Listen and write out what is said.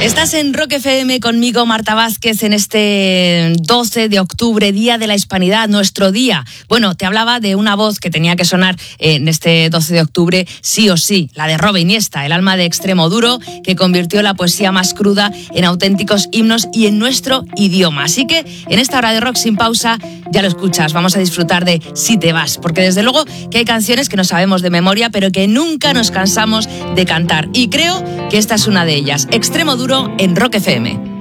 Estás en Rock FM conmigo, Marta Vázquez, en este 12 de octubre, Día de la Hispanidad, nuestro día. Bueno, te hablaba de una voz que tenía que sonar en este 12 de octubre, sí o sí, la de Robe Iniesta, el alma de Extremoduro, que convirtió la poesía más cruda en auténticos himnos y en nuestro idioma. Así que en esta hora de rock sin pausa, ya lo escuchas, vamos a disfrutar de Si te vas, porque desde luego que hay canciones que no sabemos de memoria, pero que nunca nos cansamos de cantar. Y creo que esta es una de ellas, Extremoduro en Rock FM.